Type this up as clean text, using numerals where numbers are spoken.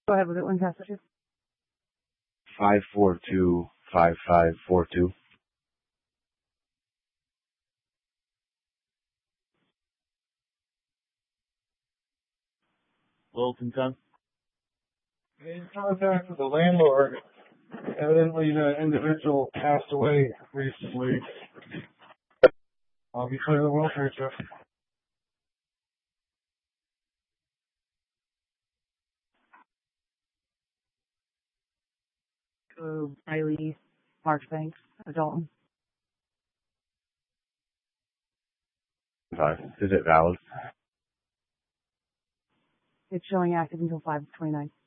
Go ahead with it, Lancaster. 5425542. Wilton Gun. In contact with the landlord. Evidently, the individual passed away recently. Obviously, the welfare check. Riley Marchbanks, adult. Sorry, is it valid? It's showing active until 5/29.